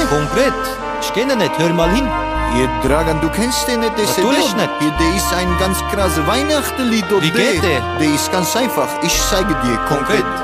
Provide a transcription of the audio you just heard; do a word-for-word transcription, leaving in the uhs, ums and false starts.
Konkret? Ich kenne nicht, hör mal hin. Hier, Dragan, du kennst den nicht, das Natürlich nicht. Hier, der ist ein ganz krasser Weihnachtenlied. Wie geht der? Der ist ganz einfach, ich zeige dir konkret.